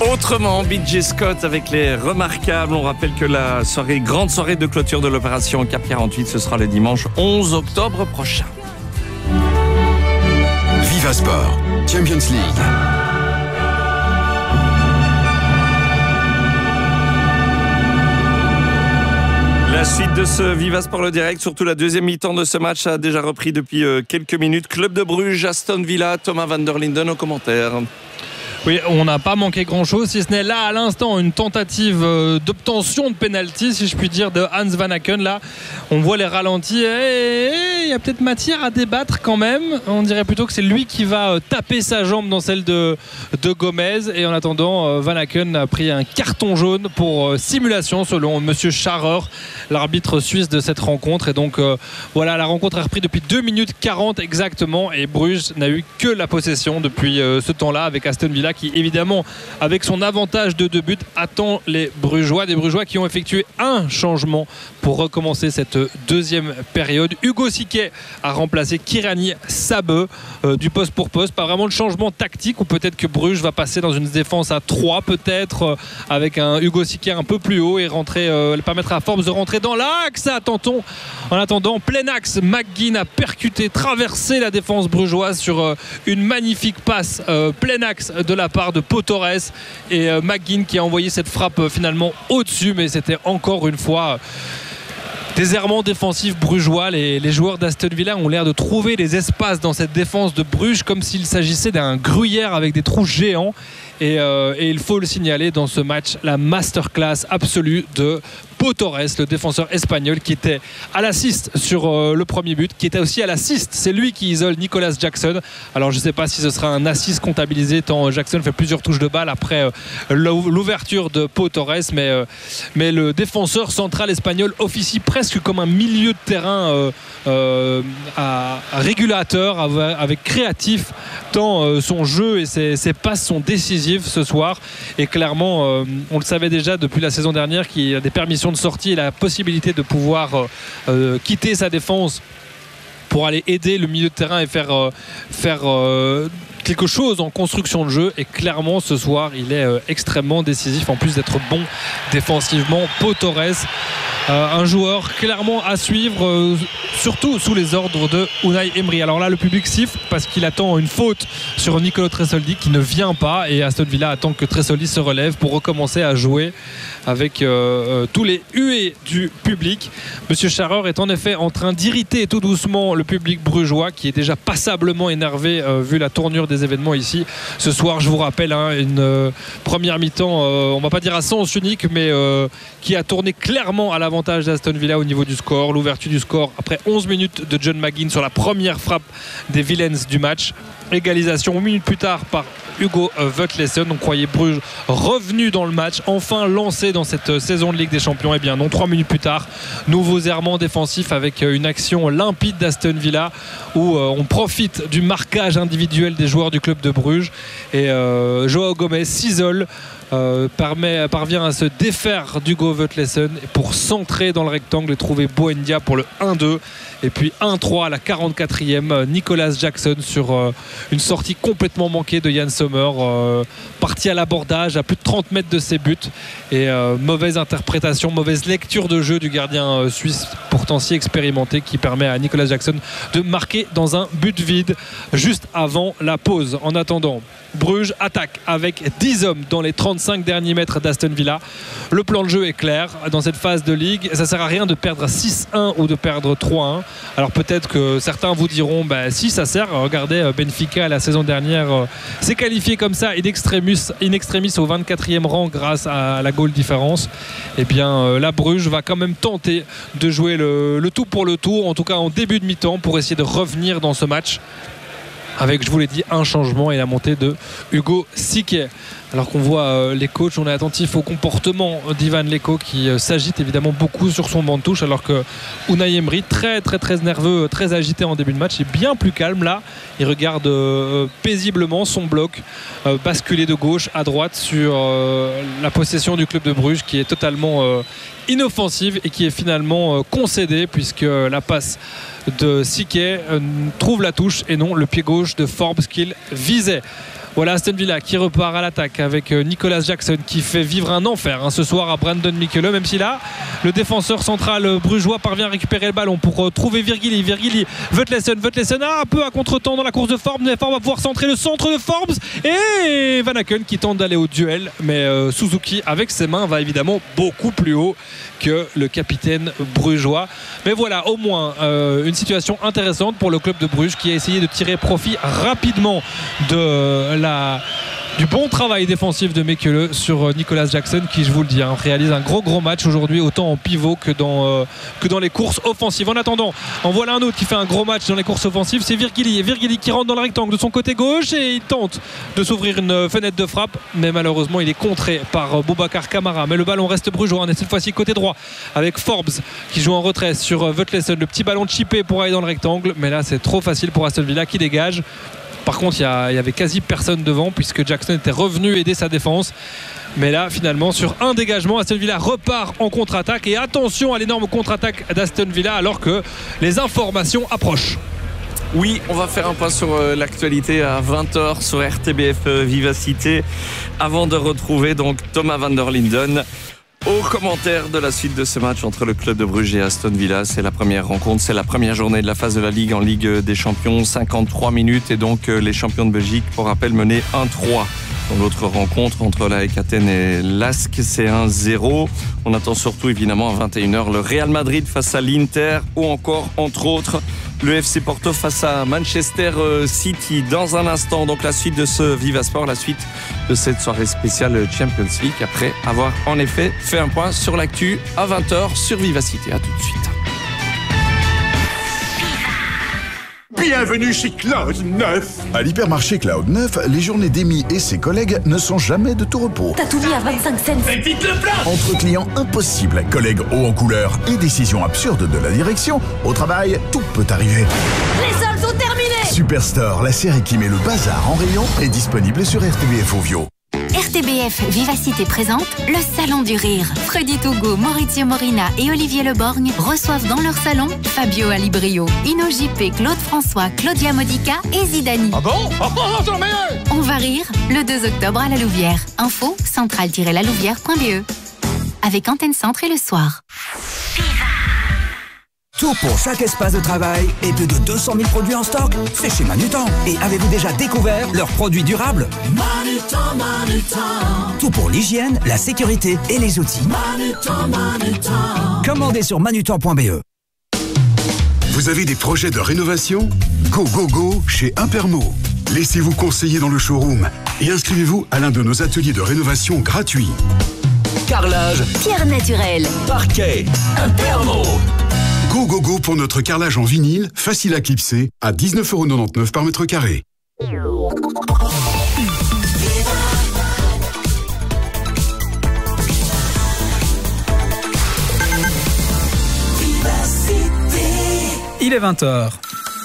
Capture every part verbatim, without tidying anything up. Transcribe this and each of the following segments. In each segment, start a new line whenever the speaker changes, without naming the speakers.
Autrement, B J Scott avec les remarquables. On rappelle que la soirée, grande soirée de clôture de l'opération Cap quarante-huit, ce sera le dimanche onze octobre prochain.
Viva Sport, Champions League.
La suite de ce Viva Sport le direct, surtout la deuxième mi-temps de ce match a déjà repris depuis quelques minutes. Club de Bruges, Aston Villa, Thomas van der Linden aux commentaires.
Oui, on n'a pas manqué grand-chose, si ce n'est là, à l'instant, une tentative d'obtention de pénalty, si je puis dire, de Hans Van Aken. Là, on voit les ralentis. Et il y a peut-être matière à débattre quand même. On dirait plutôt que c'est lui qui va taper sa jambe dans celle de, de Gomez. Et en attendant, Van Aken a pris un carton jaune pour simulation, selon Monsieur Scharrer, l'arbitre suisse de cette rencontre. Et donc, euh, voilà, la rencontre a repris depuis deux minutes quarante exactement. Et Bruges n'a eu que la possession depuis euh, ce temps-là, avec Aston Villa, qui évidemment avec son avantage de deux buts attend les Brugeois, des Brugeois qui ont effectué un changement pour recommencer cette deuxième période. Hugo Siquet a remplacé Kirani Sabeu euh, du poste pour poste. Pas vraiment de changement tactique, ou peut-être que Bruges va passer dans une défense à trois peut-être euh, avec un Hugo Siquet un peu plus haut et rentrer, euh, permettre à Forbes de rentrer dans l'axe. Attendons, en attendant, plein axe, McGinn a percuté, traversé la défense brugeoise sur euh, une magnifique passe euh, plein axe de la part de Pau Torres, et euh, McGinn qui a envoyé cette frappe euh, finalement au-dessus, mais c'était encore une fois euh, des errements défensifs brugeois. Les, les joueurs d'Aston Villa ont l'air de trouver les espaces dans cette défense de Bruges comme s'il s'agissait d'un gruyère avec des trous géants. Et, euh, et il faut le signaler dans ce match, la masterclass absolue de Pau Torres, le défenseur espagnol, qui était à l'assist sur euh, le premier but, qui était aussi à l'assist. C'est lui qui isole Nicolas Jackson. Alors je ne sais pas si ce sera un assist comptabilisé, tant Jackson fait plusieurs touches de balle après euh, l'ouverture de Pau Torres, mais, euh, mais le défenseur central espagnol officie presque comme un milieu de terrain euh, euh, à, à régulateur, avec, avec créatif, tant euh, son jeu et ses, ses passes sont décisives ce soir. Et clairement, euh, on le savait déjà depuis la saison dernière, qu'il y a des permissions de sortie et la possibilité de pouvoir euh, euh, quitter sa défense pour aller aider le milieu de terrain et faire, euh, faire euh, quelque chose en construction de jeu. Et clairement ce soir il est euh, extrêmement décisif, en plus d'être bon défensivement. Pau Torres, euh, un joueur clairement à suivre, euh, surtout sous les ordres de Unai Emery. Alors là, le public siffle parce qu'il attend une faute sur Nicolo Tresoldi qui ne vient pas, et Aston Villa attend que Tresoldi se relève pour recommencer à jouer avec euh, euh, tous les huées du public. Monsieur Scharrer est en effet en train d'irriter tout doucement le public brugeois, qui est déjà passablement énervé euh, vu la tournure des événements ici ce soir. Je vous rappelle, hein, une euh, première mi-temps, euh, on va pas dire à sens unique, mais euh, qui a tourné clairement à l'avantage d'Aston Villa au niveau du score. L'ouverture du score après onze minutes de John McGinn sur la première frappe des Villains du match. Égalisation une minute plus tard par Hugo Vetlesen. On croyait Bruges revenu dans le match, enfin lancé dans cette saison de Ligue des Champions. Et bien non, trois minutes plus tard, nouveaux errements défensifs avec une action limpide d'Aston Villa où euh, on profite du marquage individuel des joueurs du club de Bruges, et euh, Joao Gomez s'isole, Euh, permet, parvient à se défaire d'Hugo Vetlesen pour centrer dans le rectangle et trouver Buendia pour le un deux. Et puis un trois à la quarante-quatrième, Nicolas Jackson sur euh, une sortie complètement manquée de Yann Sommer, euh, parti à l'abordage à plus de trente mètres de ses buts, et euh, mauvaise interprétation, mauvaise lecture de jeu du gardien euh, suisse pourtant si expérimenté, qui permet à Nicolas Jackson de marquer dans un but vide juste avant la pause. En attendant, Bruges attaque avec dix hommes dans les trente-cinq derniers mètres d'Aston Villa. Le plan de jeu est clair dans cette phase de Ligue. Ça ne sert à rien de perdre six un ou de perdre trois un. Alors peut-être que certains vous diront bah, si, ça sert. Regardez, Benfica la saison dernière euh, s'est qualifié comme ça in extremis, in extremis au vingt-quatrième rang grâce à la goal différence. Et bien euh, la Bruges va quand même tenter de jouer le, le tout pour le tout, en tout cas en début de mi-temps, pour essayer de revenir dans ce match, avec, je vous l'ai dit, un changement et la montée de Hugo Siquet. Alors qu'on voit euh, les coachs, on est attentif au comportement d'Ivan Leko, qui euh, s'agite évidemment beaucoup sur son banc de touche, alors que Unai Emery, très très très nerveux, très agité en début de match, est bien plus calme là. Il regarde euh, paisiblement son bloc euh, basculer de gauche à droite sur euh, la possession du club de Bruges, qui est totalement euh, inoffensive et qui est finalement euh, concédée, puisque la passe de Siquet euh, trouve la touche et non le pied gauche de Forbes qu'il visait. Voilà Aston Villa qui repart à l'attaque avec Nicolas Jackson qui fait vivre un enfer hein, ce soir à Brandon Michele, même si là le défenseur central brugeois parvient à récupérer le ballon pour trouver Virgili. Virgili, Vetlesen, Vetlesen ah, un peu à contre-temps dans la course de Forbes, mais Forbes va pouvoir centrer le centre de Forbes et Van Aken qui tente d'aller au duel, mais euh, Suzuki avec ses mains va évidemment beaucoup plus haut que le capitaine brugeois. Mais voilà, au moins euh, une situation intéressante pour le club de Bruges qui a essayé de tirer profit rapidement de la du bon travail défensif de Mekele sur Nicolas Jackson qui, je vous le dis, hein, réalise un gros gros match aujourd'hui, autant en pivot que dans, euh, que dans les courses offensives. En attendant, en voilà un autre qui fait un gros match dans les courses offensives, c'est Virgili. Et Virgili qui rentre dans le rectangle de son côté gauche et il tente de s'ouvrir une fenêtre de frappe, mais malheureusement il est contré par Boubacar Kamara. Mais le ballon reste brugeois, on est cette fois-ci côté droit avec Forbes qui joue en retrait sur Vetlesen. Le petit ballon chippé pour aller dans le rectangle, mais là c'est trop facile pour Aston Villa qui dégage. Par contre, il y, y avait quasi personne devant puisque Jackson était revenu aider sa défense. Mais là, finalement, sur un dégagement, Aston Villa repart en contre-attaque. Et attention à l'énorme contre-attaque d'Aston Villa alors que les informations approchent.
Oui, on va faire un point sur euh, l'actualité à vingt heures sur R T B F euh, Vivacité avant de retrouver donc Thomas van der Linden au commentaire de la suite de ce match entre le club de Bruges et Aston Villa. C'est la première rencontre, c'est la première journée de la phase de la Ligue en Ligue des Champions. cinquante-trois minutes et donc les champions de Belgique, pour rappel, menés un trois. Dans l'autre rencontre entre l'A E K Athènes et l'A S K, c'est un zéro. On attend surtout évidemment à vingt et une heures le Real Madrid face à l'Inter ou encore, entre autres, le F C Porto face à Manchester City. Dans un instant, donc la suite de ce Viva Sport, la suite de cette soirée spéciale Champions League, après avoir en effet fait un point sur l'actu à vingt heures sur Vivacité. À tout de suite.
Bienvenue chez Cloud neuf.
À l'hypermarché Cloud neuf, les journées d'Amy et ses collègues ne sont jamais de tout repos.
T'as tout mis à vingt-cinq cents.
Mais dites le plein.
Entre clients impossibles, collègues hauts en couleur et décisions absurdes de la direction, au travail, tout peut arriver.
Les soldes sont terminés.
Superstore, la série qui met le bazar en rayon, est disponible sur R T B F Ovio.
R T B F Vivacité présente le Salon du Rire. Freddy Togo, Maurizio Morina et Olivier Leborgne reçoivent dans leur salon Fabio Alibrio, Ino J P, Claude François, Claudia Modica et Zidani.
Ah bon? Oh, oh, oh, j'en mets un.
On va rire le deux octobre à la Louvière. Info centrale tiret la louvière point b e avec Antenne Centre et le soir.
Tout pour chaque espace de travail et plus de deux cent mille produits en stock. C'est chez Manutan. Et avez-vous déjà découvert leurs produits durables?
Manutan, Manutan.
Tout pour l'hygiène, la sécurité et les outils.
Manutan, Manutan.
Commandez sur manutan point b e.
Vous avez des projets de rénovation? Go, go, go chez Impermo. Laissez-vous conseiller dans le showroom et inscrivez-vous à l'un de nos ateliers de rénovation gratuits.
Carrelage,
Pierre naturelle,
parquet,
Impermo.
Go, go, go pour notre carrelage en vinyle, facile à clipser, à dix-neuf euros quatre-vingt-dix-neuf par mètre carré.
Il est vingt heures.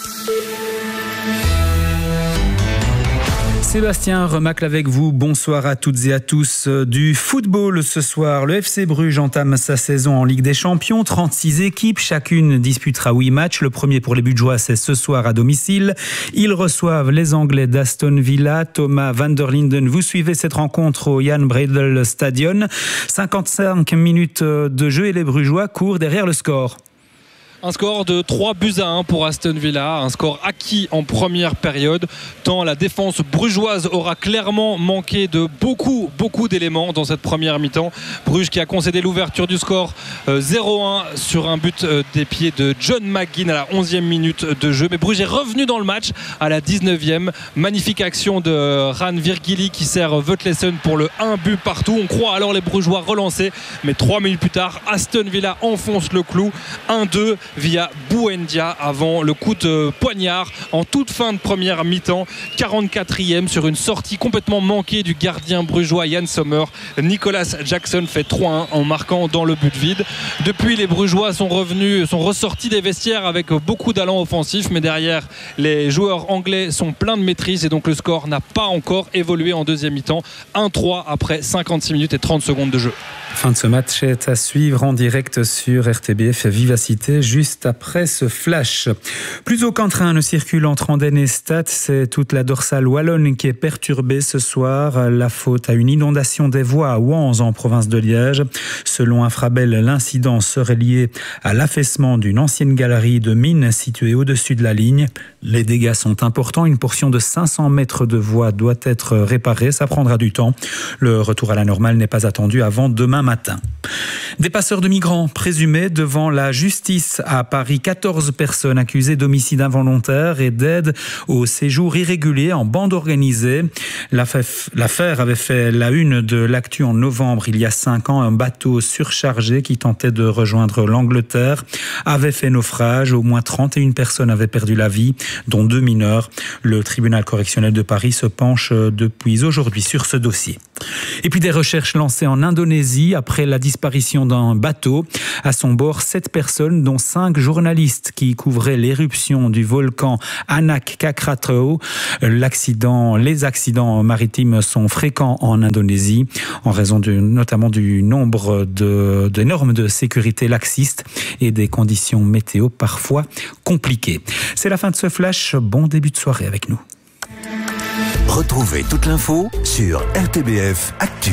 Sébastien Remacle avec vous. Bonsoir à toutes et à tous. Du football ce soir, le F C Bruges entame sa saison en Ligue des Champions. trente-six équipes, chacune disputera huit matchs. Le premier pour les Budgeois, c'est ce soir à domicile. Ils reçoivent les Anglais d'Aston Villa. Thomas van der Linden, vous suivez cette rencontre au Jan Breidel Stadion. cinquante-cinq minutes de jeu et les Brugeois courent derrière le score.
Un score de trois buts à un pour Aston Villa, un score acquis en première période, tant la défense brugeoise aura clairement manqué de beaucoup, beaucoup d'éléments dans cette première mi-temps. Bruges qui a concédé l'ouverture du score euh, zéro un sur un but euh, des pieds de John McGinn à la onzième minute de jeu. Mais Bruges est revenu dans le match à la dix-neuvième. Magnifique action de Ran Virgili qui sert Vetlesen pour le un but partout. On croit alors les Brugeois relancer, mais trois minutes plus tard, Aston Villa enfonce le clou, un deux via Buendia avant le coup de poignard en toute fin de première mi-temps. quarante-quatrième sur une sortie complètement manquée du gardien brugeois Jan Sommer. Nicolas Jackson fait trois un en marquant dans le but vide. Depuis, les Brugeois sont revenus, sont ressortis des vestiaires avec beaucoup d'allant offensif, mais derrière, les joueurs anglais sont pleins de maîtrise et donc le score n'a pas encore évolué en deuxième mi-temps. un trois après cinquante-six minutes et trente secondes de jeu.
Fin de ce match est à suivre en direct sur R T B F Vivacité. Juste juste après ce flash. Plus aucun train ne circule entre Andenne et Stade. C'est toute la dorsale wallonne qui est perturbée ce soir. La faute à une inondation des voies à Wans en province de Liège. Selon Infrabel, l'incident serait lié à l'affaissement d'une ancienne galerie de mines située au-dessus de la ligne. Les dégâts sont importants. Une portion de cinq cents mètres de voie doit être réparée. Ça prendra du temps. Le retour à la normale n'est pas attendu avant demain matin. Des passeurs de migrants présumés devant la justice à Paris. quatorze personnes accusées d'homicide involontaire et d'aide au séjour irrégulier en bande organisée. L'affaire avait fait la une de l'actu en novembre il y a cinq ans. Un bateau surchargé qui tentait de rejoindre l'Angleterre avait fait naufrage. Au moins trente et une personnes avaient perdu la vie, dont deux mineurs. Le tribunal correctionnel de Paris se penche depuis aujourd'hui sur ce dossier. Et puis des recherches lancées en Indonésie après la disparition d'un bateau. À son bord, sept personnes, dont cinq journalistes qui couvraient l'éruption du volcan Anak Krakatau. L'accident, les accidents maritimes sont fréquents en Indonésie en raison du, notamment du nombre de, de normes de sécurité laxistes et des conditions météo parfois compliquées. C'est la fin de ce flash. Bon début de soirée avec nous.
Retrouvez toute l'info sur R T B F Actu.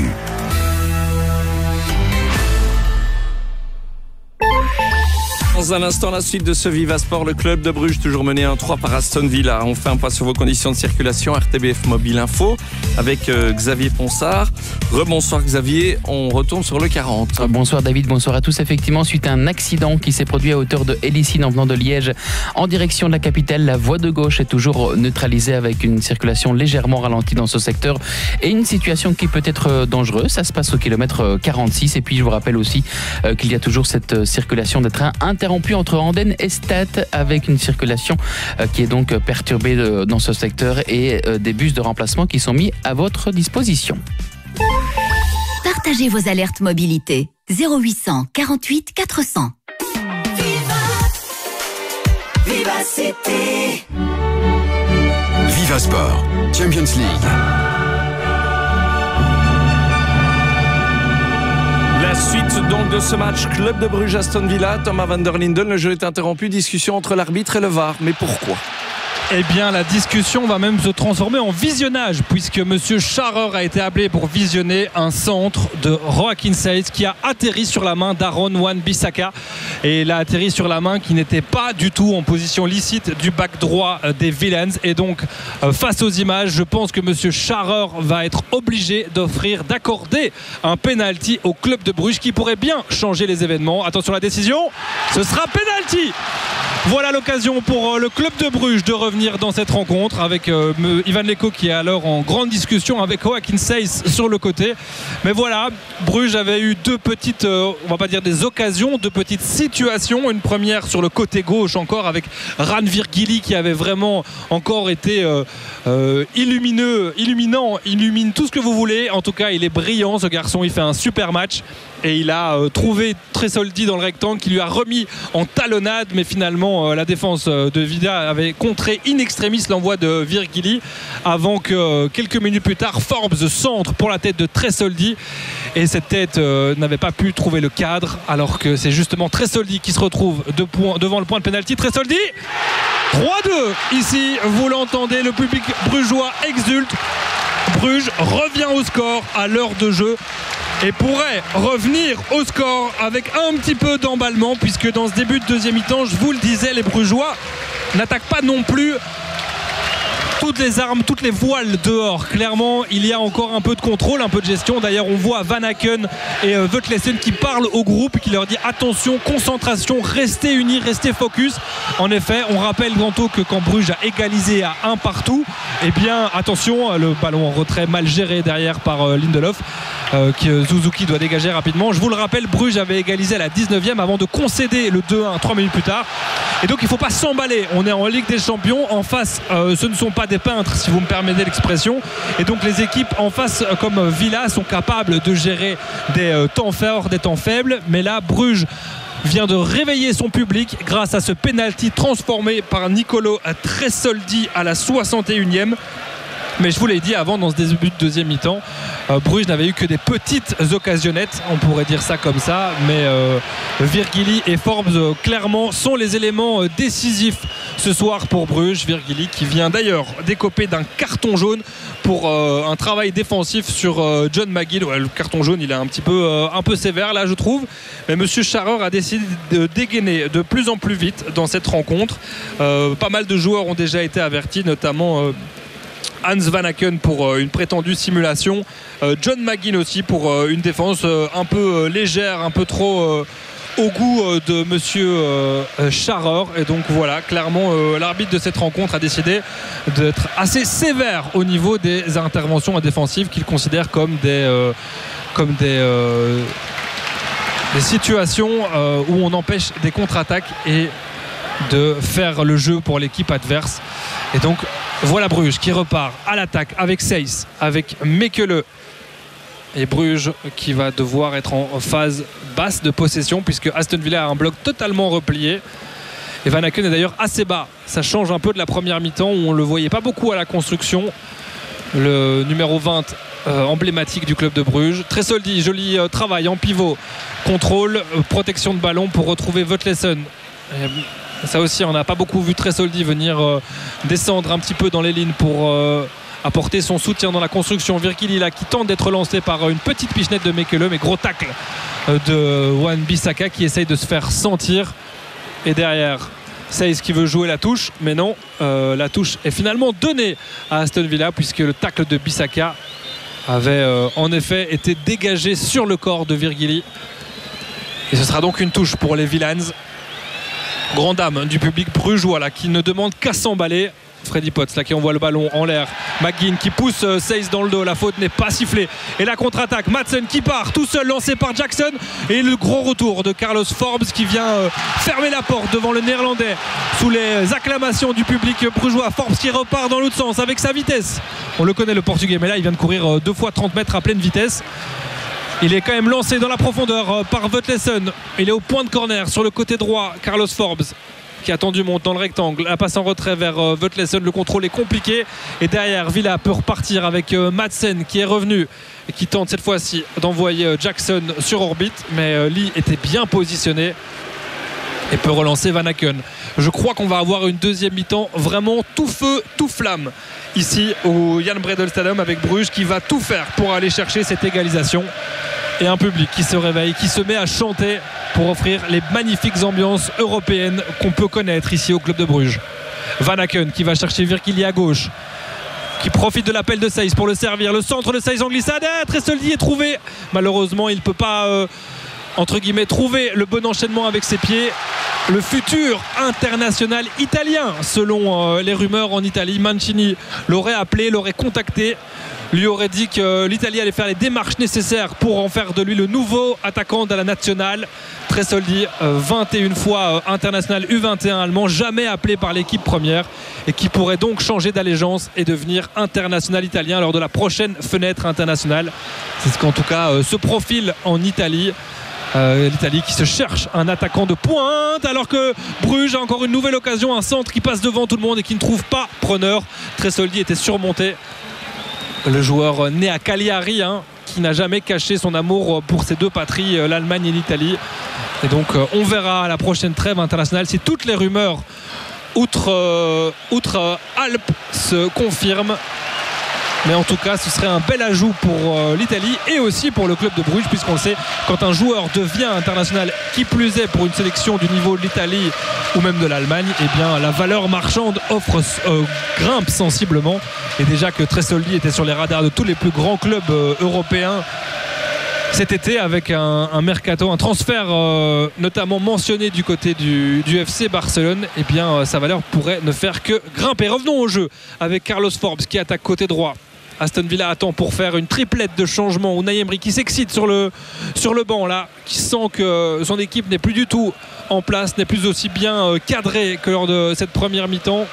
Dans un instant, la suite de ce Viva Sport, le club de Bruges, toujours mené un trois par Aston Villa. On fait un point sur vos conditions de circulation, R T B F Mobile Info, avec euh, Xavier Ponsard. Rebonsoir Xavier, on retourne sur le quarante.
Bonsoir David, bonsoir à tous. Effectivement, suite à un accident qui s'est produit à hauteur de Hélicine en venant de Liège en direction de la capitale, la voie de gauche est toujours neutralisée avec une circulation légèrement ralentie dans ce secteur et une situation qui peut être dangereuse. Ça se passe au kilomètre quarante-six et puis je vous rappelle aussi euh, qu'il y a toujours cette circulation des trains inter interrompu entre Andenne et Stade avec une circulation qui est donc perturbée dans ce secteur et des bus de remplacement qui sont mis à votre disposition.
Partagez vos alertes mobilité. zéro huit cent quarante-huit quatre cents.
Viva, Viva City.
Viva Sport, Champions League.
La suite donc de ce match, club de Bruges Aston Villa, Thomas van der Linden, le jeu est interrompu, discussion entre l'arbitre et le V A R, mais pourquoi ?
Eh bien, la discussion va même se transformer en visionnage puisque Monsieur Scharrer a été appelé pour visionner un centre de Joachim Seitz qui a atterri sur la main d'Aaron Wan-Bissaka et il a atterri sur la main qui n'était pas du tout en position licite du back droit des Villains. Et donc, face aux images, je pense que Monsieur Scharrer va être obligé d'offrir, d'accorder un penalty au club de Bruges qui pourrait bien changer les événements. Attention à la décision, ce sera penalty. Voilà l'occasion pour le club de Bruges de revenir dans cette rencontre avec euh, Ivan Leko qui est alors en grande discussion avec Joachim Seitz sur le côté. Mais voilà, Bruges avait eu deux petites, euh, on va pas dire des occasions, deux petites situations. Une première sur le côté gauche encore avec Ran Virgili qui avait vraiment encore été euh, euh, illumineux, illuminant, illumine tout ce que vous voulez. En tout cas, il est brillant ce garçon, il fait un super match. Et il a euh, trouvé Tresoldi dans le rectangle qui lui a remis en talonnade, mais finalement euh, la défense euh, de Vida avait contré in extremis l'envoi de Virgili avant que euh, quelques minutes plus tard Forbes centre pour la tête de Tresoldi et cette tête euh, n'avait pas pu trouver le cadre alors que c'est justement Tresoldi qui se retrouve de point, devant le point de pénalty. Tresoldi trois deux ici, vous l'entendez, le public brugeois exulte. Bruges revient au score à l'heure de jeu et pourrait revenir au score avec un petit peu d'emballement puisque dans ce début de deuxième mi-temps, je vous le disais, les Brugeois n'attaquent pas non plus toutes les armes, toutes les voiles dehors. Clairement, il y a encore un peu de contrôle, un peu de gestion. D'ailleurs, on voit Van Aken et euh, Veutlesen qui parlent au groupe, qui leur dit attention, concentration, restez unis, restez focus. En effet, on rappelle tantôt que quand Bruges a égalisé à un partout, eh bien, attention, le ballon en retrait mal géré derrière par euh, Lindelof. Euh, que Suzuki doit dégager rapidement. Je vous le rappelle, Bruges avait égalisé à la dix-neuvième avant de concéder le deux un trois minutes plus tard. Et donc il ne faut pas s'emballer. On est en Ligue des Champions. En face, euh, ce ne sont pas des peintres, si vous me permettez l'expression. Et donc les équipes en face, euh, comme Villa, sont capables de gérer des euh, temps forts, des temps faibles. Mais là, Bruges vient de réveiller son public grâce à ce penalty transformé par Nicolo Tresoldi à la soixante et unième. Mais je vous l'ai dit avant, dans ce début de deuxième mi-temps, euh, Bruges n'avait eu que des petites occasionnettes, on pourrait dire ça comme ça, mais euh, Virgili et Forbes euh, clairement sont les éléments euh, décisifs ce soir pour Bruges. Virgili qui vient d'ailleurs d'écoper d'un carton jaune pour euh, un travail défensif sur euh, John McGill. Ouais, le carton jaune il est un petit peu, euh, un peu sévère là je trouve, mais Monsieur Scharrer a décidé de dégainer de plus en plus vite dans cette rencontre. Euh, pas mal de joueurs ont déjà été avertis, notamment euh, Hans Van Aken pour euh, une prétendue simulation, euh, John McGinn aussi pour euh, une défense euh, un peu euh, légère, un peu trop euh, au goût euh, de Monsieur euh, Scharrer. Et donc voilà, clairement euh, l'arbitre de cette rencontre a décidé d'être assez sévère au niveau des interventions défensives qu'il considère comme des, euh, comme des, euh, des situations euh, où on empêche des contre-attaques et de faire le jeu pour l'équipe adverse. Et donc voilà Bruges qui repart à l'attaque avec Seyss, avec Mekele, et Bruges qui va devoir être en phase basse de possession puisque Aston Villa a un bloc totalement replié. Et Van Aken est d'ailleurs assez bas. Ça change un peu de la première mi-temps où on ne le voyait pas beaucoup à la construction. Le numéro vingt euh, emblématique du club de Bruges. Tresoldi, joli euh, travail en pivot. Contrôle, euh, protection de ballon pour retrouver Votlesen. Ça aussi, on n'a pas beaucoup vu Tresoldi venir euh, descendre un petit peu dans les lignes pour euh, apporter son soutien dans la construction. Virgili là qui tente d'être lancé par une petite pichenette de Mekele, mais gros tacle euh, de Wan-Bissaka qui essaye de se faire sentir. Et derrière, Seyss qui veut jouer la touche, mais non, euh, la touche est finalement donnée à Aston Villa puisque le tacle de Bissaka avait euh, en effet été dégagé sur le corps de Virgili. Et ce sera donc une touche pour les Villans. Grande dame du public brugeois là, qui ne demande qu'à s'emballer. Freddy Potts là qui envoie le ballon en l'air. McGinn qui pousse euh, Seyss dans le dos. La faute n'est pas sifflée. Et la contre-attaque. Madsen qui part tout seul, lancé par Jackson. Et le gros retour de Carlos Forbes qui vient euh, fermer la porte devant le Néerlandais sous les acclamations du public brugeois. Forbes qui repart dans l'autre sens avec sa vitesse. On le connaît le Portugais, mais là il vient de courir euh, deux fois trente mètres à pleine vitesse. Il est quand même lancé dans la profondeur par Votlesen. Il est au point de corner sur le côté droit. Carlos Forbes qui a tendu monte dans le rectangle. La passe en retrait vers Votlesen. Le contrôle est compliqué. Et derrière, Villa peut repartir avec Madsen qui est revenu et qui tente cette fois-ci d'envoyer Jackson sur orbite. Mais Lee était bien positionné et peut relancer Van Aken. Je crois qu'on va avoir une deuxième mi-temps vraiment tout feu, tout flamme ici au Jan Breydel Stadium avec Bruges qui va tout faire pour aller chercher cette égalisation. Et un public qui se réveille, qui se met à chanter pour offrir les magnifiques ambiances européennes qu'on peut connaître ici au club de Bruges. Van Aken qui va chercher Virgili à gauche, qui profite de l'appel de Seyss pour le servir. Le centre de Seyss en glissade. Ah, Tresoldi est trouvé. Malheureusement, il ne peut pas euh, entre guillemets trouver le bon enchaînement avec ses pieds. Le futur international italien, selon euh, les rumeurs en Italie, Mancini l'aurait appelé, l'aurait contacté, lui aurait dit que l'Italie allait faire les démarches nécessaires pour en faire de lui le nouveau attaquant de la nationale. Tresoldi, euh, vingt et une fois euh, international U vingt et un allemand, jamais appelé par l'équipe première et qui pourrait donc changer d'allégeance et devenir international italien lors de la prochaine fenêtre internationale. C'est ce qu'en tout cas euh, se profile en Italie. Euh, L'Italie qui se cherche un attaquant de pointe alors que Bruges a encore une nouvelle occasion, un centre qui passe devant tout le monde et qui ne trouve pas preneur. Tresoldi était surmonté, le joueur né à Cagliari hein, qui n'a jamais caché son amour pour ces deux patries, l'Allemagne et l'Italie. Et donc on verra à la prochaine trêve internationale si toutes les rumeurs outre, euh, outre euh, Alpes se confirment. Mais en tout cas ce serait un bel ajout pour euh, l'Italie et aussi pour le club de Bruges, puisqu'on le sait, quand un joueur devient international, qui plus est pour une sélection du niveau de l'Italie ou même de l'Allemagne, eh bien la valeur marchande offre euh, grimpe sensiblement. Et déjà que Tresoldi était sur les radars de tous les plus grands clubs euh, européens cet été avec un, un mercato, un transfert euh, notamment mentionné du côté du, du F C Barcelone, et eh bien euh, sa valeur pourrait ne faire que grimper. Revenons au jeu avec Carlos Forbes qui attaque côté droit. Aston Villa attend pour faire une triplette de changements. Unai Emery qui s'excite sur le, sur le banc là, qui sent que son équipe n'est plus du tout en place, n'est plus aussi bien cadrée que lors de cette première mi-temps.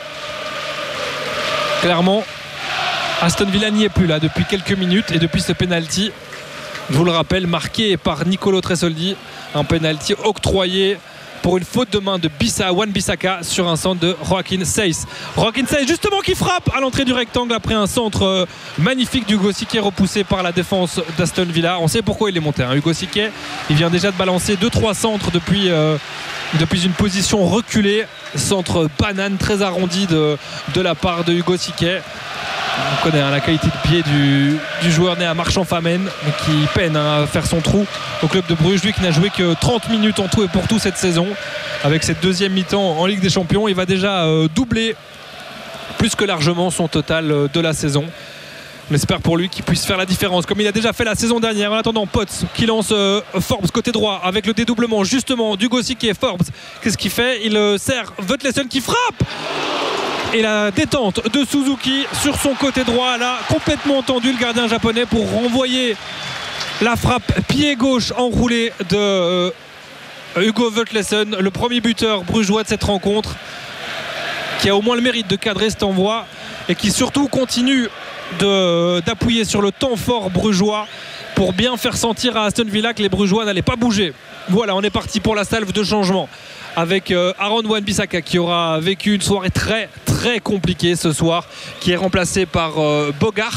Clairement, Aston Villa n'y est plus là depuis quelques minutes et depuis ce penalty, je vous le rappelle, marqué par Nicolo Tresoldi, un penalty octroyé pour une faute de main de Bissa, Wan Bissaka sur un centre de Joaquin Saiz. Joaquin Saiz justement qui frappe à l'entrée du rectangle après un centre euh, magnifique d'Hugo Siquet repoussé par la défense d'Aston Villa. On sait pourquoi il est monté, hein. Hugo Siquet, il vient déjà de balancer deux trois centres depuis, euh, depuis une position reculée. Centre banane très arrondi de, de la part de Hugo Siquet. On connaît hein, la qualité de pied du, du joueur né à Marchand-Famenne, mais qui peine hein, à faire son trou au club de Bruges. Lui qui n'a joué que trente minutes en tout et pour tout cette saison. Avec cette deuxième mi-temps en Ligue des Champions, il va déjà euh, doubler plus que largement son total euh, de la saison. On espère pour lui qu'il puisse faire la différence comme il a déjà fait la saison dernière. En attendant, Potts qui lance euh, Forbes côté droit avec le dédoublement justement d'Hugo Siquet. Forbes, qu'est-ce qu'il fait? Il euh, sert Vetlesen qui frappe. Et la détente de Suzuki sur son côté droit, là, complètement entendu le gardien japonais pour renvoyer la frappe pied gauche enroulée de euh, Hugo Vetlesen, le premier buteur brugeois de cette rencontre, qui a au moins le mérite de cadrer cet envoi et qui surtout continue de, d'appuyer sur le temps fort brugeois pour bien faire sentir à Aston Villa que les Brugeois n'allaient pas bouger. Voilà, on est parti pour la salve de changement avec euh, Aaron Wan-Bissaka qui aura vécu une soirée très très compliquée ce soir, qui est remplacé par euh, Bogart.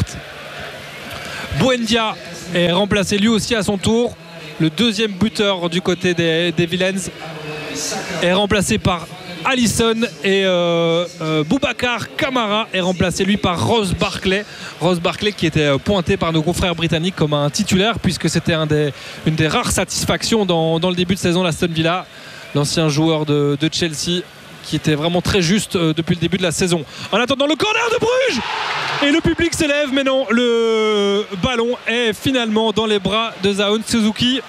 Buendia est remplacé lui aussi à son tour. Le deuxième buteur du côté des, des Villains est remplacé par Alisson et euh, euh, Boubacar Kamara est remplacé lui par Ross Barkley. Ross Barkley qui était pointé par nos confrères britanniques comme un titulaire, puisque c'était un des, une des rares satisfactions dans, dans le début de saison d'Aston Villa, l'ancien joueur de, de Chelsea qui était vraiment très juste euh, depuis le début de la saison. En attendant le corner de Bruges et le public s'élève, mais non, le ballon est finalement dans les bras de Zaun Suzuki.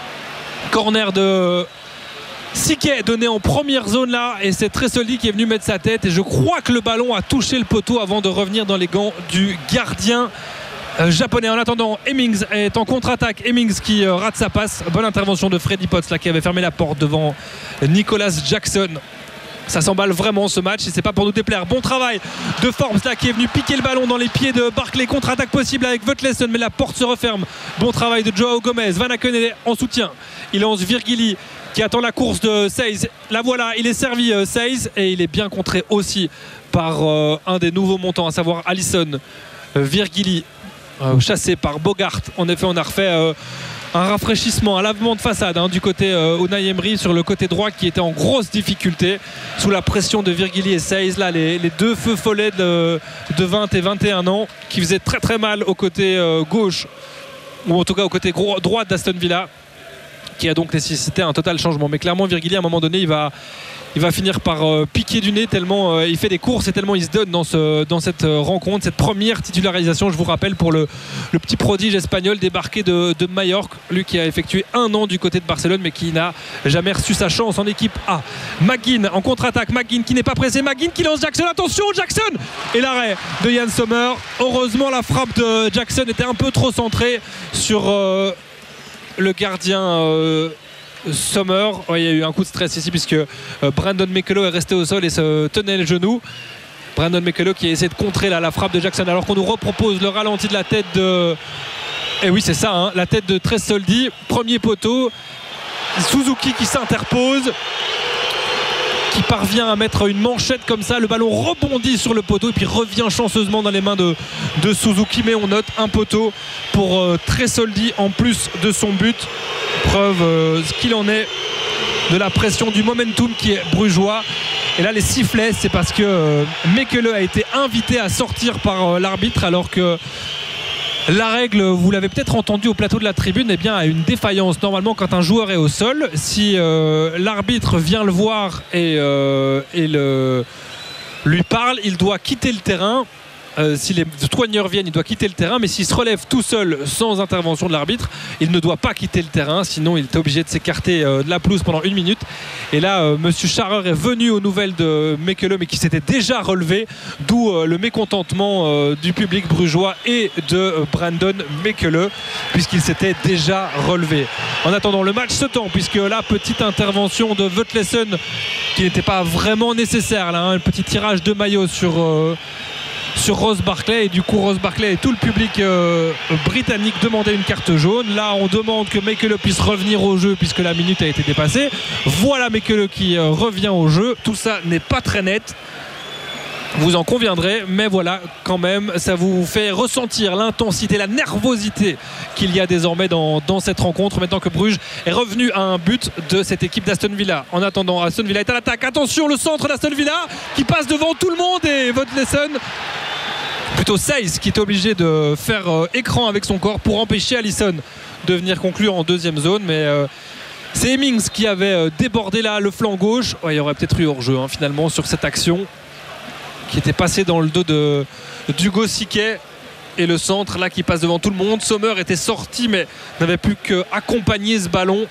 Corner de Siquet donné en première zone là, et c'est Tresoldi qui est venu mettre sa tête, et je crois que le ballon a touché le poteau avant de revenir dans les gants du gardien euh, japonais. En attendant, Hemmings est en contre-attaque. Hemmings qui euh, rate sa passe. Bonne intervention de Freddy Potts là, qui avait fermé la porte devant Nicolas Jackson. Ça s'emballe vraiment ce match et c'est pas pour nous déplaire. Bon travail de Forbes là qui est venu piquer le ballon dans les pieds de Barkley. Contre-attaque possible avec Vetlesen, mais la porte se referme. Bon travail de Joao Gomez. Van Aken est en soutien. Il lance Virgili qui attend la course de Saiz. La voilà, il est servi euh, Saiz, et il est bien contré aussi par euh, un des nouveaux montants, à savoir Alisson. euh, Virgili euh, chassé par Bogart. En effet, on a refait euh, un rafraîchissement, un lavement de façade hein, du côté euh, Unai Emery sur le côté droit qui était en grosse difficulté sous la pression de Virgili et Saiz. Là, les, les deux feux follets de, de vingt et vingt et un ans qui faisaient très très mal au côté euh, gauche, ou en tout cas au côté gros, droit d'Aston Villa, qui a donc nécessité un total changement. Mais clairement, Virgili, à un moment donné, il va, il va finir par euh, piquer du nez tellement euh, il fait des courses et tellement il se donne dans, ce, dans cette euh, rencontre, cette première titularisation, je vous rappelle, pour le, le petit prodige espagnol débarqué de, de Majorque, lui qui a effectué un an du côté de Barcelone mais qui n'a jamais reçu sa chance en équipe A. McGinn en contre-attaque, McGinn qui n'est pas pressé, McGinn qui lance Jackson, attention Jackson, et l'arrêt de Yann Sommer. Heureusement, la frappe de Jackson était un peu trop centrée sur euh, le gardien euh, Sommer. Ouais, il y a eu un coup de stress ici puisque euh, Brandon Mekelo est resté au sol et se tenait le genou. Brandon Mekelo qui a essayé de contrer là, la frappe de Jackson, alors qu'on nous repropose le ralenti de la tête de... Et oui, c'est ça, hein, la tête de Tresoldi, premier poteau. Suzuki qui s'interpose, qui parvient à mettre une manchette comme ça. Le ballon rebondit sur le poteau et puis revient chanceusement dans les mains de, de Suzuki. Mais on note un poteau pour euh, Tresoldi en plus de son but. Preuve euh, ce qu'il en est de la pression, du momentum qui est brugeois. Et là, les sifflets, c'est parce que euh, Mekele a été invité à sortir par euh, l'arbitre, alors que la règle, vous l'avez peut-être entendu au plateau de la tribune, eh bien, a une défaillance. Normalement, quand un joueur est au sol, si euh, l'arbitre vient le voir et, euh, et le, lui parle, il doit quitter le terrain. Euh, si les soigneurs viennent, il doit quitter le terrain, mais s'il se relève tout seul sans intervention de l'arbitre, il ne doit pas quitter le terrain, sinon il est obligé de s'écarter euh, de la pelouse pendant une minute. Et là, euh, monsieur Scharrer est venu aux nouvelles de Mekele, mais qui s'était déjà relevé, d'où euh, le mécontentement euh, du public brugeois et de euh, Brandon Mekele, puisqu'il s'était déjà relevé. En attendant, le match se tend, puisque là, petite intervention de Vetlesen qui n'était pas vraiment nécessaire, là, hein, un petit tirage de maillot sur... Euh, sur Ross Barkley, et du coup Ross Barkley et tout le public euh, britannique demandaient une carte jaune. Là on demande que Mekele puisse revenir au jeu puisque la minute a été dépassée. Voilà Mekele qui euh, revient au jeu. Tout ça n'est pas très net, vous en conviendrez, mais voilà, quand même, ça vous fait ressentir l'intensité, la nervosité qu'il y a désormais dans, dans cette rencontre, maintenant que Bruges est revenu à un but de cette équipe d'Aston Villa. En attendant, Aston Villa est à l'attaque. Attention, le centre d'Aston Villa qui passe devant tout le monde, et Vodlesson, plutôt Saïs, qui est obligé de faire euh, écran avec son corps pour empêcher Alisson de venir conclure en deuxième zone, mais... Euh, c'est Hemmings qui avait débordé là le flanc gauche. Ouais, il y aurait peut-être eu hors-jeu hein, finalement sur cette action qui était passé dans le dos de d'Hugo Siquet, et le centre là qui passe devant tout le monde. Sommer était sorti mais n'avait plus qu'accompagner ce ballon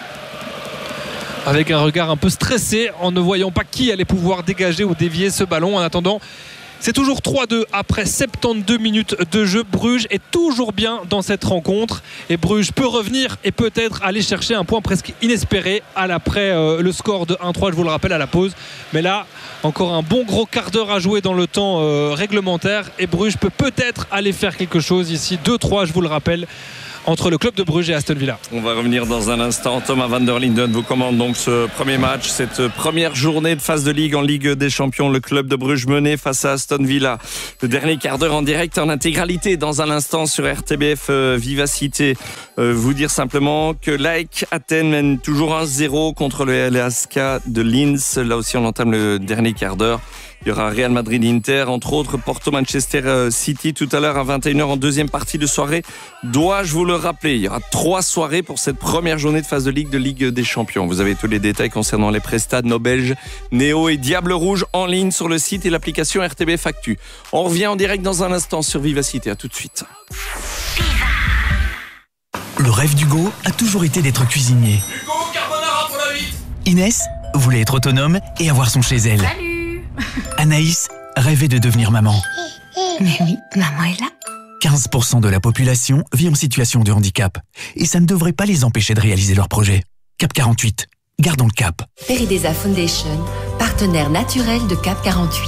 avec un regard un peu stressé en ne voyant pas qui allait pouvoir dégager ou dévier ce ballon. En attendant, c'est toujours trois deux après soixante-douze minutes de jeu. Bruges est toujours bien dans cette rencontre, et Bruges peut revenir et peut-être aller chercher un point presque inespéré à l'après euh, le score de un trois, je vous le rappelle, à la pause. Mais là, encore un bon gros quart d'heure à jouer dans le temps euh, réglementaire, et Bruges peut peut-être aller faire quelque chose ici. deux trois, je vous le rappelle, entre le club de Bruges et Aston Villa.
On va revenir dans un instant. Thomas van der Linden vous commande donc ce premier match, cette première journée de phase de Ligue en Ligue des Champions. Le club de Bruges mené face à Aston Villa. Le dernier quart d'heure en direct en intégralité dans un instant sur R T B F euh, Vivacité. Euh, vous dire simplement que l'A E K Athènes mène toujours un zéro contre le L S K de Linz. Là aussi on entame le dernier quart d'heure. Il y aura Real Madrid-Inter, entre autres Porto-Manchester City tout à l'heure à vingt et une heures en deuxième partie de soirée. Dois-je vous le rappeler, il y aura trois soirées pour cette première journée de phase de Ligue de Ligue des Champions. Vous avez tous les détails concernant les prestats de nos Belges, Néo et Diable Rouge en ligne sur le site et l'application R T B F Actu. On revient en direct dans un instant sur Vivacité. À tout de suite.
Le rêve d'Hugo a toujours été d'être cuisinier.
Hugo, carbonara pour la huit.
Inès voulait être autonome et avoir son chez elle.
Salut.
Anaïs rêvait de devenir maman.
Mais oui, maman est là.
quinze pour cent de la population vit en situation de handicap. Et ça ne devrait pas les empêcher de réaliser leurs projets. Cap quarante-huit, gardons le cap.
Peridesa Foundation, partenaire naturel de Cap quarante-huit.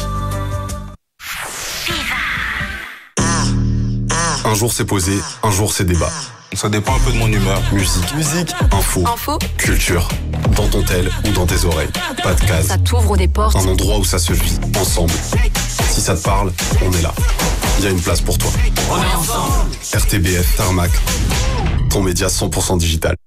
Un jour c'est posé, un jour c'est débat. Ça dépend un peu de mon humeur. Musique, musique, info,
info,
culture. Dans ton tel ou dans tes oreilles. Pas de case.
Ça t'ouvre des portes.
Un endroit où ça se vit, ensemble. Si ça te parle, on est là. Il y a une place pour toi.
On est ensemble.
R T B F Tarmac, ton média cent pour cent digital.